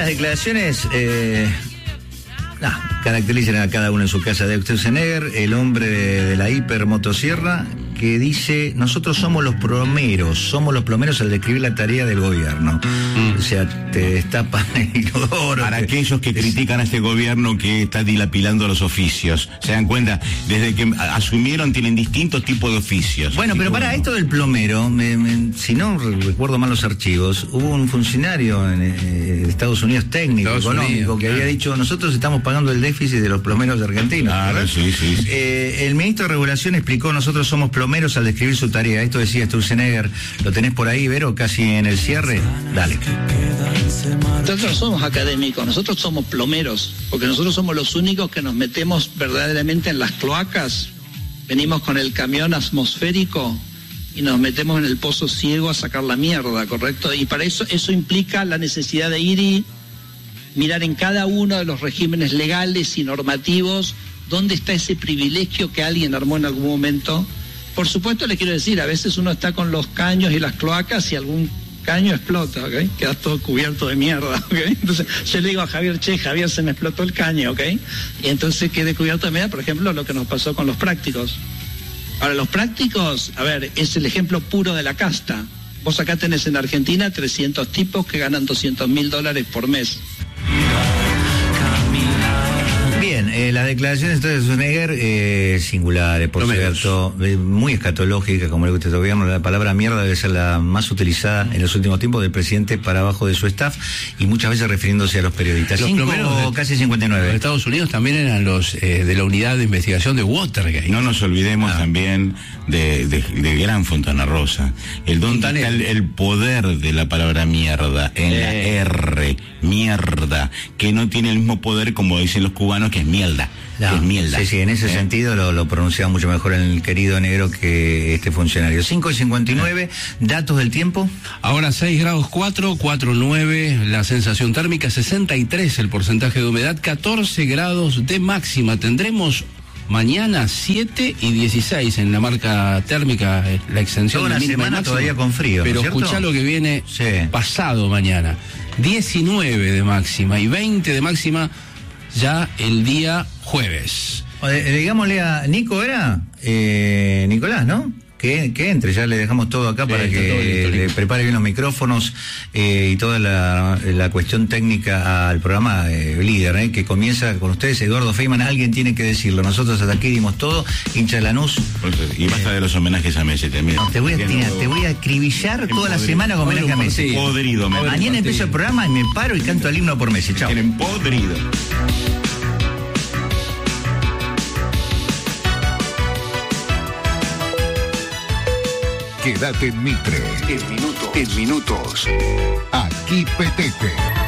las declaraciones caracterizan a cada uno en su casa. De Sturzenegger, el hombre de la hipermotosierra, que dice: nosotros somos los plomeros al describir la tarea del gobierno. O sea, te destapan el inodoro. Para aquellos que critican a este gobierno que está dilapilando los oficios, se dan cuenta, desde que asumieron tienen distintos tipos de oficios. Bueno, pero para esto del plomero, si no recuerdo mal los archivos, hubo un funcionario en Estados Unidos, técnico, económico, que había dicho: nosotros estamos pagando el déficit de los plomeros argentinos. Claro, sí. El ministro de Regulación explicó: nosotros somos plomeros al describir su tarea. Esto decía Sturzenegger. ¿Lo tenés por ahí, Vero, casi en el cierre? Dale. Nosotros somos académicos, nosotros somos plomeros, porque nosotros somos los únicos que nos metemos verdaderamente en las cloacas. Venimos con el camión atmosférico y nos metemos en el pozo ciego a sacar la mierda, ¿correcto? Y para eso implica la necesidad de ir y mirar en cada uno de los regímenes legales y normativos dónde está ese privilegio que alguien armó en algún momento. Por supuesto, le quiero decir, a veces uno está con los caños y las cloacas y algún caño explota, ¿ok? Quedas todo cubierto de mierda, ¿ok? Entonces yo le digo a Javier: Javier, se me explotó el caño, ¿ok? Y entonces quedé cubierto de mierda, por ejemplo, lo que nos pasó con los prácticos. Ahora, los prácticos, a ver, es el ejemplo puro de la casta. Vos acá tenés en Argentina 300 tipos que ganan $200.000 por mes. Bien, las declaraciones de Sturzenegger, singulares, por cierto, muy escatológicas, como le gusta a este gobierno. La palabra mierda debe ser la más utilizada en los últimos tiempos del presidente para abajo de su staff, y muchas veces refiriéndose a los periodistas. Los plomeros casi 59. Los Estados Unidos también eran los de la unidad de investigación de Watergate. No nos olvidemos también de Gran Fontana Rosa. ¿Dónde está el poder de la palabra mierda? En la R, mierda, que no tiene el mismo poder, como dicen los cubanos, que es mierda. Es mierda. Sí, en ese sentido lo pronunciaba mucho mejor el querido negro que este funcionario. 5:59, datos del tiempo. Ahora 6 grados 4,9 la sensación térmica, 63 el porcentaje de humedad, 14 grados de máxima. Tendremos mañana 7 y 16 en la marca térmica, la extensión toda de una mínima semana máxima, todavía con frío, pero ¿no es escuchá cierto? lo que viene pasado mañana. 19 de máxima y 20 de máxima ya el día jueves. Digámosle a Nico, Nicolás, ¿no? Que entre, ya le dejamos todo acá para que le prepare bien los micrófonos y toda la cuestión técnica al programa líder, que comienza con ustedes. Eduardo Feynman, alguien tiene que decirlo. Nosotros hasta aquí dimos todo. Hincha de Lanús. Y basta de los homenajes a Messi también. Te voy a acribillar toda la semana con homenaje a Messi. Podrido. Mañana empiezo el programa y me paro y canto el himno por Messi. Chao. Tienen podrido. Quédate en Mitre. En minutos. Aquí Petete.